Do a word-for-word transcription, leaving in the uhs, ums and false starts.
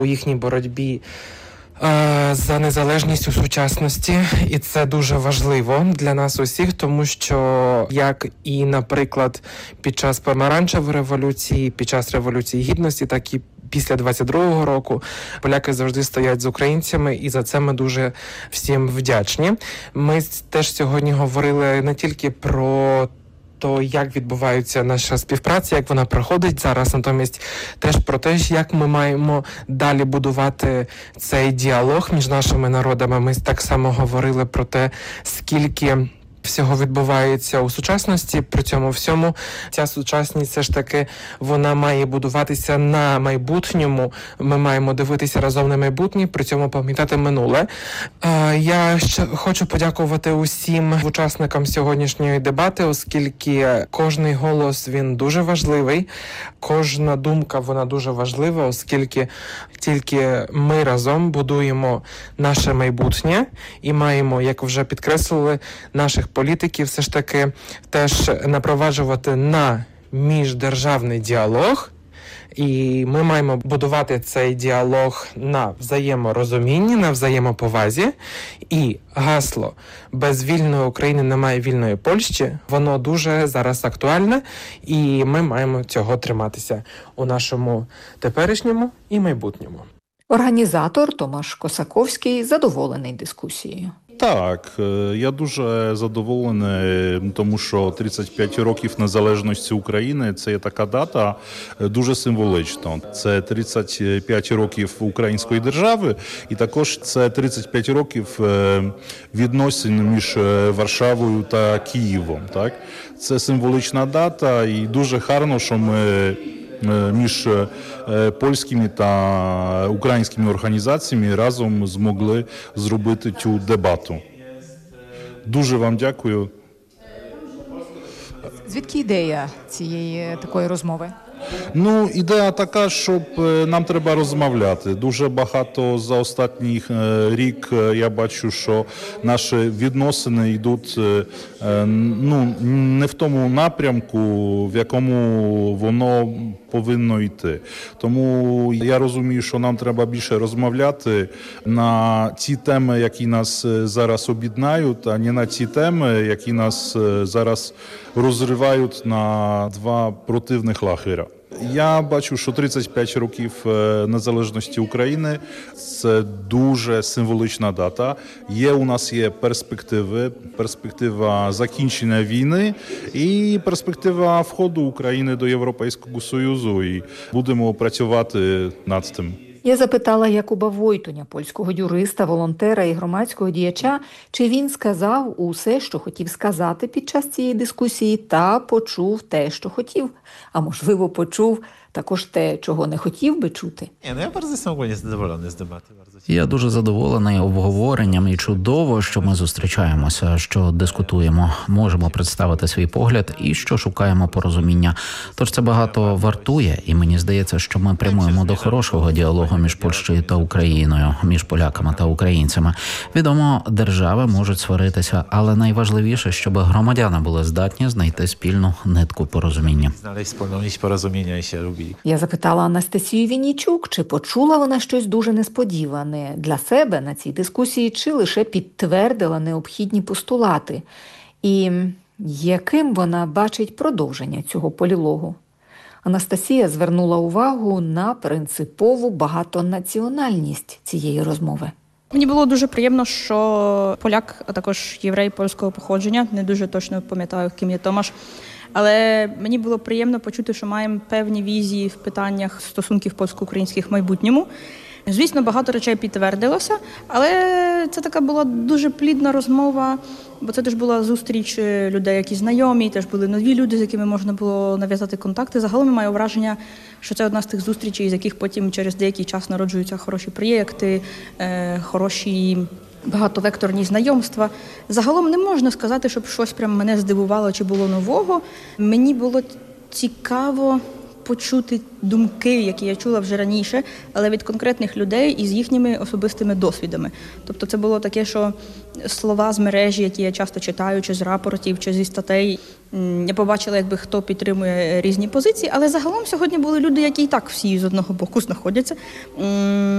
у їхній боротьбі за незалежність у сучасності, і це дуже важливо для нас усіх, тому що, як і, наприклад, під час помаранчевої революції, під час Революції Гідності, так і після двадцять другого року поляки завжди стоять з українцями, і за це ми дуже всім вдячні. Ми теж сьогодні говорили не тільки про то, як відбувається наша співпраця, як вона проходить зараз, натомість теж про те, як ми маємо далі будувати цей діалог між нашими народами. Ми так само говорили про те, скільки всього відбувається у сучасності, при цьому всьому ця сучасність все ж таки вона має будуватися на майбутньому. Ми маємо дивитися разом на майбутнє, при цьому пам'ятати минуле. Я ще хочу подякувати усім учасникам сьогоднішньої дебати, оскільки кожний голос він дуже важливий, кожна думка вона дуже важлива, оскільки тільки ми разом будуємо наше майбутнє і маємо, як вже підкреслили, наших політиків все ж таки теж напроваджувати на міждержавний діалог. І ми маємо будувати цей діалог на взаєморозумінні, на взаємоповазі. І гасло «Без вільної України немає вільної Польщі» воно дуже зараз актуальне, і ми маємо цього триматися у нашому теперішньому і майбутньому. Організатор Томаш Косаковський задоволений дискусією. Так, я дуже задоволений, тому що тридцять п'ять років незалежності України – це є така дата дуже символична. Це тридцять п'ять років української держави, і також це тридцять п'ять років відносин між Варшавою та Києвом. Так? Це символична дата, і дуже гарно, що ми між польськими та українськими організаціями разом змогли зробити цю дебату. Дуже вам дякую. Звідки ідея цієї такої розмови? Ну, ідея така, щоб нам треба розмовляти. Дуже багато за останній рік я бачу, що наші відносини йдуть ну, не в тому напрямку, в якому воно повинно йти. Тому я розумію, що нам треба більше розмовляти на ті теми, які нас зараз об'єднають, а не на ті теми, які нас зараз розривають на два противних лагеря. Я бачу, що тридцять п'ять років незалежності України – це дуже символична дата. Є, у нас є перспективи, перспектива закінчення війни і перспектива входу України до Європейського Союзу. І будемо працювати над тим. Я запитала Якуба Войтуня, польського юриста, волонтера і громадського діяча, чи він сказав усе, що хотів сказати під час цієї дискусії, та почув те, що хотів. А можливо, почув також те, чого не хотів би чути. Я дуже задоволений обговоренням і чудово, що ми зустрічаємося, що дискутуємо, можемо представити свій погляд і що шукаємо порозуміння. Тож це багато вартує, і мені здається, що ми прямуємо до хорошого діалогу між Польщею та Україною, між поляками та українцями. Відомо, держави можуть сваритися, але найважливіше, щоб громадяни були здатні знайти спільну нитку порозуміння. Я запитала Анастасію Віннічук, чи почула вона щось дуже несподіване для себе на цій дискусії, чи лише підтвердила необхідні постулати, і яким вона бачить продовження цього полілогу. Анастасія звернула увагу на принципову багатонаціональність цієї розмови. Мені було дуже приємно, що поляк, а також єврей польського походження, не дуже точно пам'ятаю, ким є Томаш, але мені було приємно почути, що маємо певні візії в питаннях стосунків польсько-українських в майбутньому. Звісно, багато речей підтвердилося, але це така була дуже плідна розмова, бо це теж була зустріч людей, які знайомі, теж були нові люди, з якими можна було нав'язати контакти. Загалом я маю враження, що це одна з тих зустрічей, з яких потім через деякий час народжуються хороші проєкти, хороші багатовекторні знайомства. Загалом не можна сказати, щоб щось прям мене здивувало чи було нового. Мені було цікаво почути думки, які я чула вже раніше, але від конкретних людей і з їхніми особистими досвідами. Тобто це було таке, що слова з мережі, які я часто читаю, чи з рапортів, чи зі статей, я побачила, якби хто підтримує різні позиції, але загалом сьогодні були люди, які і так всі з одного боку знаходяться.